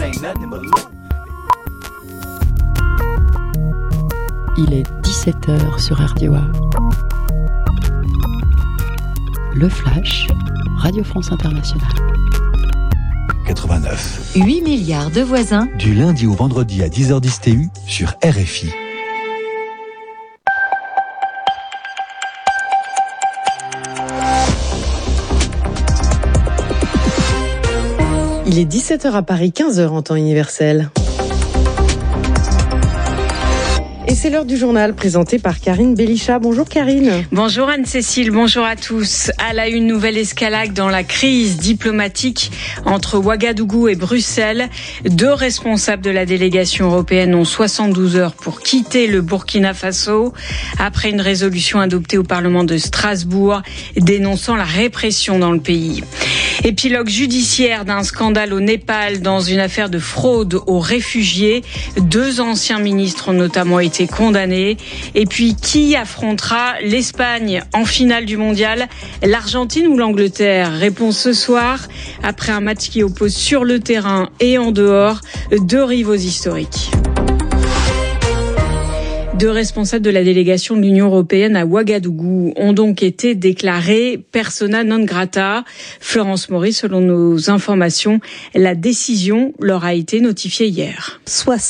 Il est 17h sur RDOA. Le Flash, Radio France Internationale. 89. 8 milliards de voisins. Du lundi au vendredi à 10h10 TU sur RFI. Il est 17h à Paris, 15h en temps universel. Et c'est l'heure du journal présenté par Karine Bélichat. Bonjour Karine. Bonjour Anne-Cécile, bonjour à tous. À la une, nouvelle escalade dans la crise diplomatique entre Ouagadougou et Bruxelles. 2 responsables de la délégation européenne ont 72 heures pour quitter le Burkina Faso après une résolution adoptée au Parlement de Strasbourg dénonçant la répression dans le pays. Épilogue judiciaire d'un scandale au Népal dans une affaire de fraude aux réfugiés. 2 anciens ministres ont notamment été condamnés. Et puis, qui affrontera l'Espagne en finale du mondial? L'Argentine ou l'Angleterre? Réponse ce soir, après un match qui oppose sur le terrain et en dehors 2 rivaux historiques. 2 responsables de la délégation de l'Union européenne à Ouagadougou ont donc été déclarés persona non grata. Florence Maury, selon nos informations, la décision leur a été notifiée hier.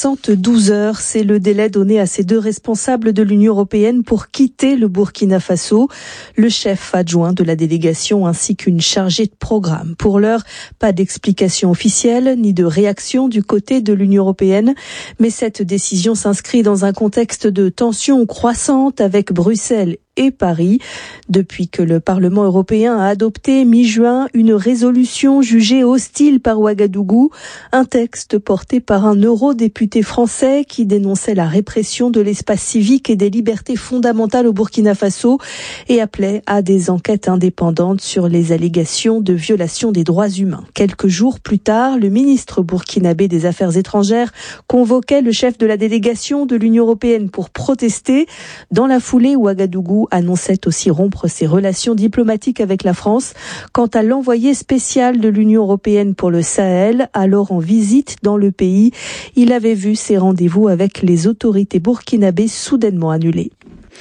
72 heures, c'est le délai donné à ces 2 responsables de l'Union européenne pour quitter le Burkina Faso, le chef adjoint de la délégation ainsi qu'une chargée de programme. Pour l'heure, pas d'explication officielle ni de réaction du côté de l'Union européenne, mais cette décision s'inscrit dans un contexte de tensions croissantes avec Bruxelles et Paris, depuis que le Parlement européen a adopté mi-juin une résolution jugée hostile par Ouagadougou, un texte porté par un eurodéputé français qui dénonçait la répression de l'espace civique et des libertés fondamentales au Burkina Faso et appelait à des enquêtes indépendantes sur les allégations de violation des droits humains. Quelques jours plus tard, le ministre burkinabé des Affaires étrangères convoquait le chef de la délégation de l'Union européenne pour protester. Dans la foulée, Ouagadougou annonçait aussi rompre ses relations diplomatiques avec la France. Quant à l'envoyé spécial de l'Union européenne pour le Sahel, alors en visite dans le pays, il avait vu ses rendez-vous avec les autorités burkinabées soudainement annulés.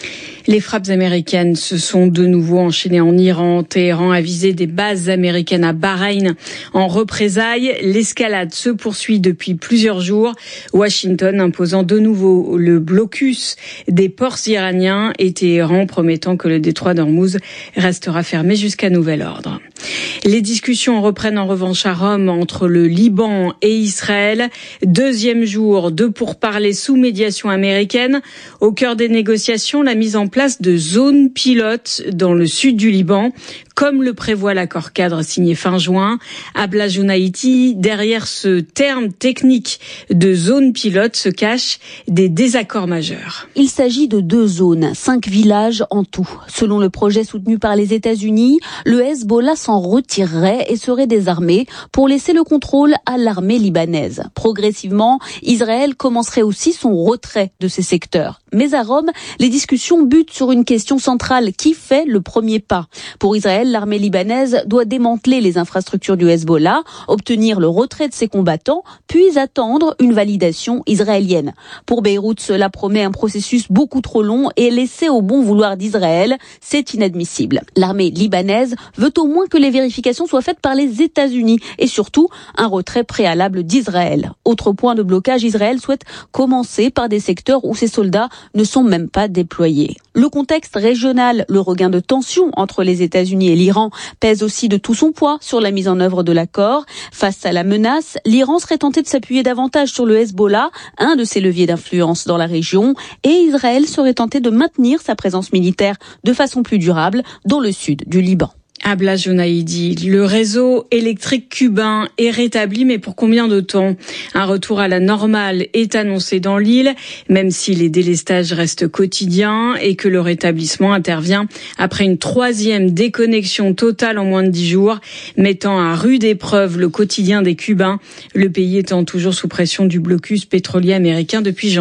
Les frappes américaines se sont de nouveau enchaînées en Iran. Téhéran a visé des bases américaines à Bahreïn en représailles. L'escalade se poursuit depuis plusieurs jours. Washington imposant de nouveau le blocus des ports iraniens et Téhéran promettant que le détroit d'Ormuz restera fermé jusqu'à nouvel ordre. Les discussions reprennent en revanche à Rome entre le Liban et Israël. 2e jour de pourparlers sous médiation américaine. Au cœur des négociations, la mise en place de zones pilotes dans le sud du Liban, comme le prévoit l'accord cadre signé fin juin. Abla Jounaïti, derrière ce terme technique de zone pilote se cachent des désaccords majeurs. Il s'agit de 2 zones, 5 villages en tout. Selon le projet soutenu par les États-Unis, le Hezbollah s'en retirerait et serait désarmé pour laisser le contrôle à l'armée libanaise. Progressivement, Israël commencerait aussi son retrait de ces secteurs. Mais à Rome, les discussions butent sur une question centrale. Qui fait le premier pas? Pour Israël, l'armée libanaise doit démanteler les infrastructures du Hezbollah, obtenir le retrait de ses combattants, puis attendre une validation israélienne. Pour Beyrouth, cela promet un processus beaucoup trop long et laissé au bon vouloir d'Israël. C'est inadmissible. L'armée libanaise veut au moins que les vérifications soient faites par les États-Unis et surtout un retrait préalable d'Israël. Autre point de blocage, Israël souhaite commencer par des secteurs où ses soldats ne sont même pas déployés. Le contexte régional, le regain de tension entre les États-Unis et l'Iran pèse aussi de tout son poids sur la mise en œuvre de l'accord. Face à la menace, l'Iran serait tenté de s'appuyer davantage sur le Hezbollah, un de ses leviers d'influence dans la région, et Israël serait tenté de maintenir sa présence militaire de façon plus durable dans le sud du Liban. Abla Jounaïdi, le réseau électrique cubain est rétabli, mais pour combien de temps? Un retour à la normale est annoncé dans l'île, même si les délestages restent quotidiens et que le rétablissement intervient après une 3e déconnexion totale en moins de 10 jours, mettant à rude épreuve le quotidien des Cubains, le pays étant toujours sous pression du blocus pétrolier américain depuis janvier.